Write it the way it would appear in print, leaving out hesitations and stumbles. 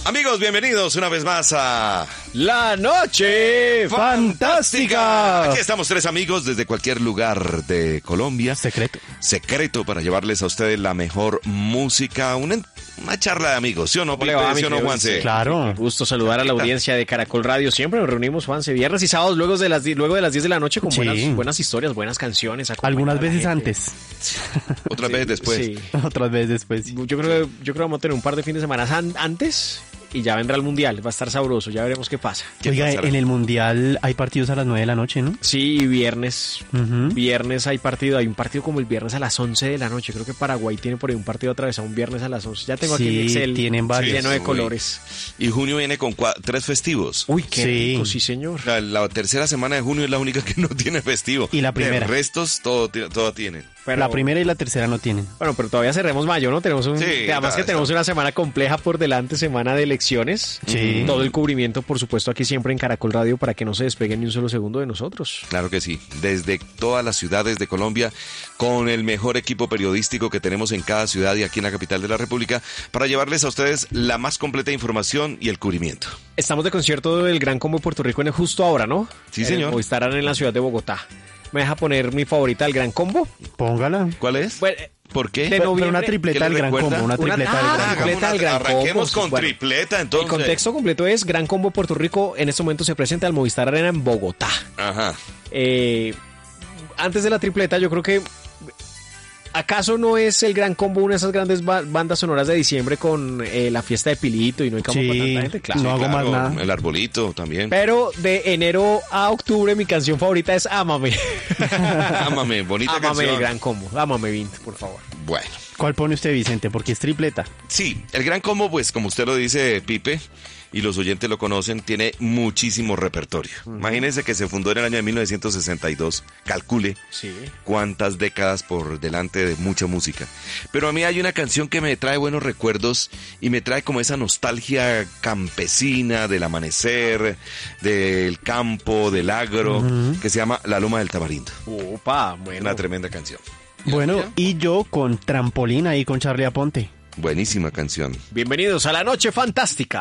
Amigos, bienvenidos una vez más a La Noche Fantástica. Aquí estamos tres amigos desde cualquier lugar de Colombia. Secreto para llevarles a ustedes la mejor música, una charla de amigos, ¿sí o no, Pipe? ¿Sí o no, Juanse? Claro. Gusto saludar a la audiencia de Caracol Radio. Siempre nos reunimos, Juanse, viernes y sábados luego de las 10 de la noche con buenas historias, buenas canciones. Algunas veces antes. Otras veces después. Sí. Otras veces después. Yo creo que vamos a tener un par de fines de semana antes y ya vendrá el Mundial. Va a estar sabroso, ya veremos qué pasa. Oiga, en el Mundial hay partidos a las 9 de la noche, ¿no? Sí, viernes. Viernes hay partido. Hay un partido como el viernes a las 11 de la noche. Creo que Paraguay tiene por ahí un partido atravesado un viernes a las 11. Ya tengo aquí el Excel tienen varios. lleno de colores. Y junio viene con 3 festivos. Uy, qué rico, sí, señor. La tercera semana de junio es la única que no tiene festivo. Y la primera. De restos, todo tienen. Pero, la primera y la tercera no tienen. Bueno, pero todavía cerremos mayo, ¿no? Tenemos además que tenemos una semana compleja por delante, semana de elecciones. Sí. Todo el cubrimiento, por supuesto, aquí siempre en Caracol Radio para que no se despeguen ni un solo segundo de nosotros. Claro que sí. Desde todas las ciudades de Colombia, con el mejor equipo periodístico que tenemos en cada ciudad y aquí en la capital de la República, para llevarles a ustedes la más completa información y el cubrimiento. Estamos de concierto del Gran Combo Puerto Rico justo ahora, ¿no? Sí, señor. Hoy estarán en la ciudad de Bogotá. ¿Me deja poner mi favorita del Gran Combo? Póngala. ¿Cuál es? Bueno, ¿por qué? Pero una tripleta del Gran Combo. Una tripleta del Gran Combo. Arranquemos con tripleta, entonces. El contexto completo es Gran Combo Puerto Rico. En este momento se presenta al Movistar Arena en Bogotá. Ajá. Antes de la tripleta, yo creo que... ¿Acaso no es el Gran Combo una de esas grandes bandas sonoras de diciembre con la fiesta de Pilito y no hay campo para tanta gente? Claro. No hago más nada. El arbolito también. Pero de enero a octubre mi canción favorita es Ámame. Ámame, bonita canción. Ámame el Gran Combo. Ámame, Vint, por favor. Bueno. ¿Cuál pone usted, Vicente? Porque es tripleta. Sí, el Gran Combo, pues como usted lo dice, Pipe, y los oyentes lo conocen, tiene muchísimo repertorio. Imagínense que se fundó en el año de 1962. Calcule cuántas décadas por delante de mucha música. Pero a mí hay una canción que me trae buenos recuerdos y me trae como esa nostalgia campesina del amanecer, del campo, del agro, que se llama La Loma del Tamarindo. Opa, bueno. Una tremenda canción. Bueno, y yo con Trampolín ahí con Charly Aponte. Buenísima canción. Bienvenidos a La Noche Fantástica.